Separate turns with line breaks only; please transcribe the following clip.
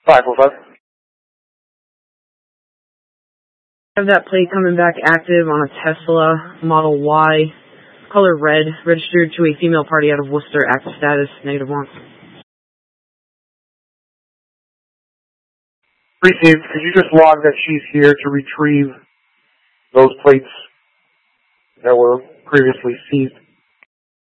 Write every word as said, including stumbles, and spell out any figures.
five four five.
Have that plate coming back active on a Tesla Model Y, color red, registered to a female party out of Worcester, active status, negative one.
Received. Could you just log that she's here to retrieve those plates that were previously seized?